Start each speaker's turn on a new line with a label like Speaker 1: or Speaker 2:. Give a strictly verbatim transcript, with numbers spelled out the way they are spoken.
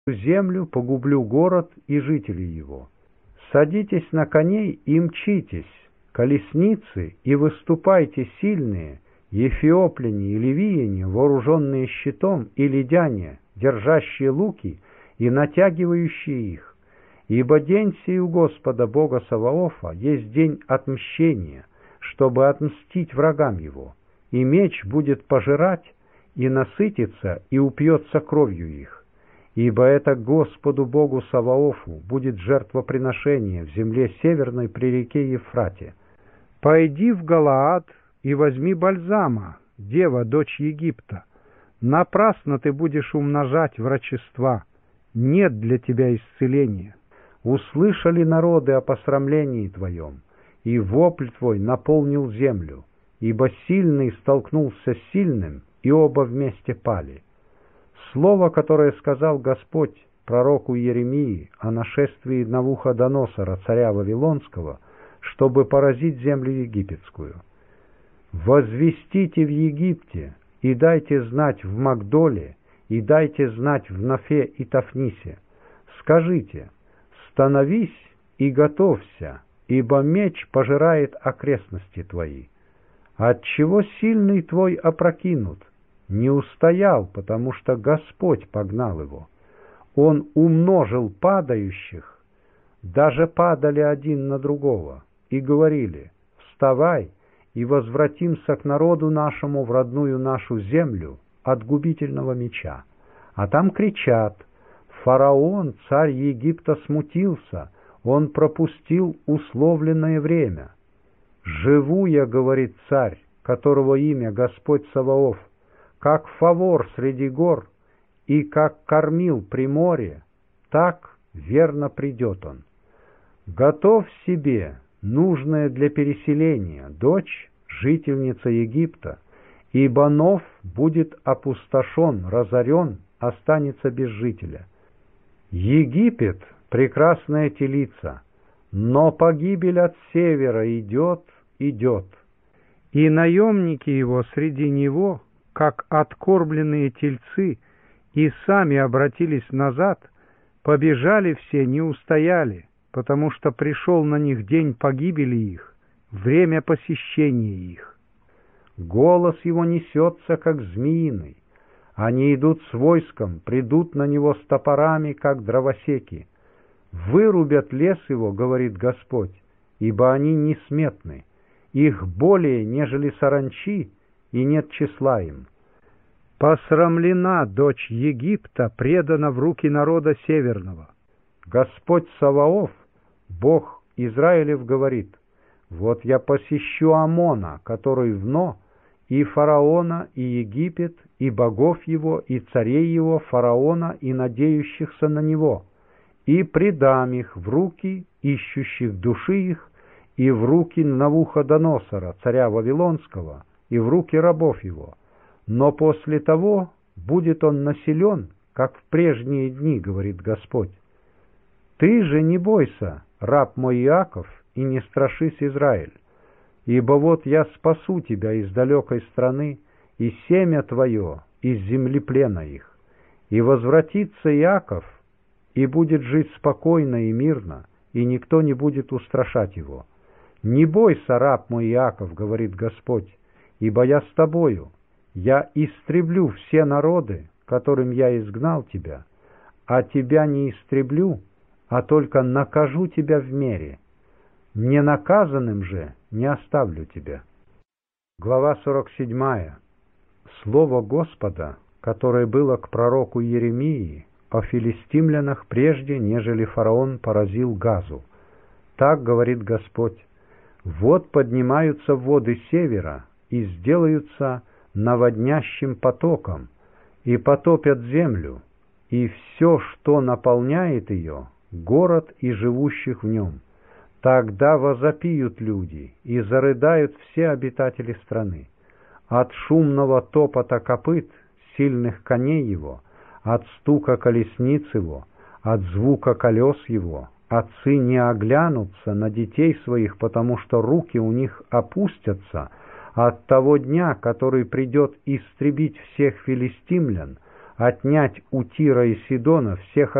Speaker 1: землю, погублю город и жителей его. Садитесь на коней и мчитесь, колесницы, и выступайте сильные, эфиопляне и ливияне, вооруженные щитом, и лидяне, держащие луки и натягивающие их. Ибо день сей у Господа Бога Саваофа есть день отмщения, чтобы отмстить врагам его, и меч будет пожирать, и насытится, и упьется кровью их. Ибо это Господу Богу Саваофу будет жертвоприношение в земле северной при реке Ефрате. Пойди в Галаад и возьми бальзама, дева, дочь Египта. Напрасно ты будешь умножать врачества, нет для тебя исцеления. Услышали народы о посрамлении твоем, и вопль твой наполнил землю, ибо сильный столкнулся с сильным, и оба вместе пали. Слово, которое сказал Господь пророку Иеремии о нашествии Навуходоносора, царя Вавилонского, чтобы поразить землю египетскую. «Возвестите в Египте, и дайте знать в Магдоле, и дайте знать в Нафе и Тафнисе. Скажите: становись и готовься, ибо меч пожирает окрестности твои. Отчего сильный твой опрокинут? Не устоял, потому что Господь погнал его. Он умножил падающих, даже падали один на другого, и говорили: вставай, и возвратимся к народу нашему в родную нашу землю от губительного меча. А там кричат: фараон, царь Египта, смутился, он пропустил условленное время. Живу я, говорит царь, которого имя Господь Саваоф, как фавор среди гор и как кормил при море, так верно придет он. Готовь себе нужное для переселения, дочь, жительница Египта, ибо Нов будет опустошен, разорен, останется без жителя. Египет — прекрасная телица, но погибель от севера идет, идет, и наемники его среди него, как откормленные тельцы, и сами обратились назад, побежали все, не устояли, потому что пришел на них день погибели их, время посещения их. Голос его несется, как змеиный. Они идут с войском, придут на него с топорами, как дровосеки. Вырубят лес его, говорит Господь, ибо они несметны. Их более, нежели саранчи, и нет числа им. Посрамлена дочь Египта, предана в руки народа северного. Господь Саваоф, Бог Израилев, говорит: вот я посещу Амона, который вно, и фараона, и Египет, и богов его, и царей его, фараона, и надеющихся на него, и предам их в руки ищущих души их, и в руки Навуходоносора, царя Вавилонского, и в руки рабов его. Но после того будет он населен, как в прежние дни, говорит Господь. Ты же не бойся, раб мой Иаков, и не страшись, Израиль, ибо вот я спасу тебя из далекой страны, и семя твое из земли плена их. И возвратится Иаков, и будет жить спокойно и мирно, и никто не будет устрашать его. Не бойся, раб мой Иаков, говорит Господь, ибо я с тобою. Я истреблю все народы, которым я изгнал тебя, а тебя не истреблю, а только накажу тебя в мере. Ненаказанным же не оставлю тебя. Глава сорок седьмая. Слово Господа, которое было к пророку Иеремии о филистимлянах прежде, нежели фараон поразил Газу. Так говорит Господь: вот поднимаются воды севера и сделаются наводнящим потоком, и потопят землю, и все, что наполняет ее, город и живущих в нем. Тогда возопиют люди, и зарыдают все обитатели страны. От шумного топота копыт, сильных коней его, от стука колесниц его, от звука колес его, отцы не оглянутся на детей своих, потому что руки у них опустятся от того дня, который придет истребить всех филистимлян, отнять у Тира и Сидона всех